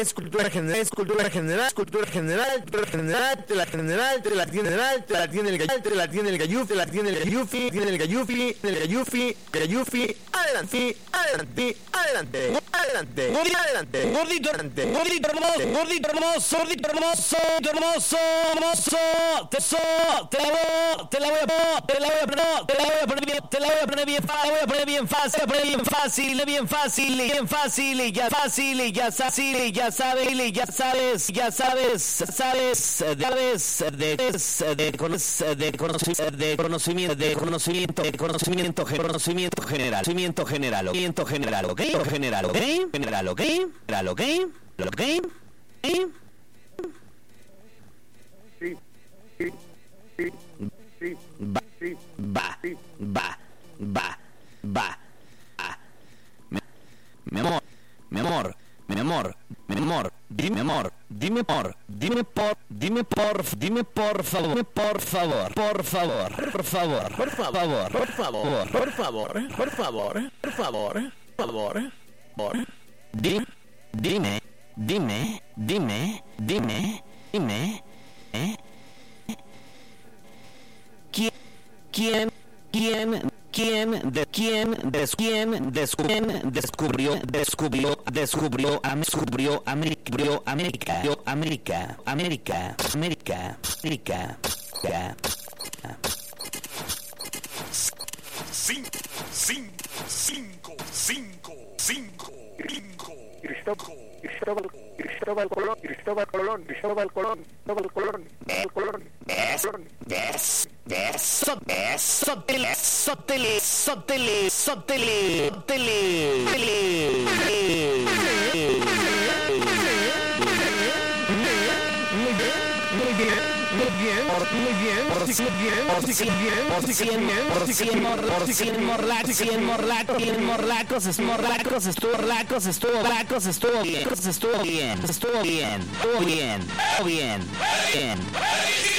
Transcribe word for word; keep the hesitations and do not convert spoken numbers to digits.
es cultura general, es cultura general, cultura general, cultura general, te la general, te la tiene general, te la tiene el gallo, te la tiene el gallufi, te la tiene el gallufi, tiene el gallufi, el gallufi, gallufi, adelante, adelante, adelante, adelante, adelante, gordito, adelante, gordito hermoso, gordito hermoso, gordito hermoso, hermoso, hermoso, te so, te la voy, te la voy a, te la voy a poner, te la voy a poner bien, te la voy a poner bien fácil, voy a poner bien fácil, poner bien fácil, bien fácil, bien fácil, ya fácil, ya fácil, ya sabes, ya sabes, ya sabes, sabes, sabes, de, de, de conocimiento, de conocimiento, de conocimiento, de conocimiento, conocimiento general, conocimiento general, conocimiento general, ¿ok? General, ¿ok? General, ¿ok? General, ¿ok? ¿Ok? Sí, sí, sí, sí, Va, sí, va, sí. va, va, va, ah. Mi amor, mi amor, mi amor, mi amor, dime amor, dime por, dime por, dime por, dime por favor, por favor, por favor, por favor, por favor, por favor, por favor, por favor, por favor, por favor, por Dime, dime, dime, dime, dime, dime, ¿eh? ¿Quién, quién, quién, quién, de quién, des, quién, des, quién descubrió, descubrió, descubrió, descubrió, América, América, América, América, América, América, América. Cinco, cinco, cinco, cinco, cinco, cinco. Cristóbal, Cristóbal, Cristóbal Colón, Cristóbal Colón, Cristóbal Colón, Cristóbal Colón, Cristóbal Colón, Des, Colón. des, des, so, des, sotele, sotele, sotele, sotele, sotele, sotele. muy bien, muy bien, muy bien, muy bien, Por sí que bien, por sí que cien, bien, por sí que cien, bien, por sí que cien, bien, mor- por sí que cien bien, morlacos, sí que cien bien. morlacos, cien morlacos, es morlacos, estuvo morlacos, estuvo morlacos, estuvo bien, estuvo bien, estuvo bien, estuvo bien, estuvo bien, bien, bien.